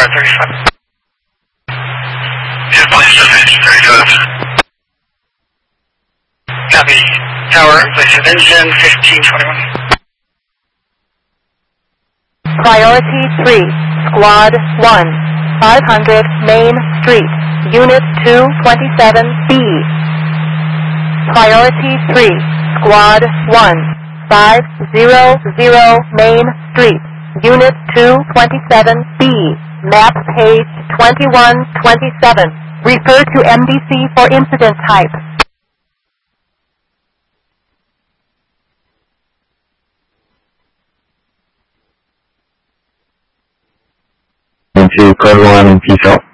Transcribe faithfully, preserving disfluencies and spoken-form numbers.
thirty-five. Yeah, please finish thirty-five. Copy. Tower, place of engine, fifteen twenty-one. Priority three, Squad one, five hundred Main Street, Unit two twenty-seven B. Priority three, Squad one, five hundred Main Street, Unit two twenty-seven B, map page twenty-one twenty-seven. Refer to M D C for incident type. To Code one, peace out.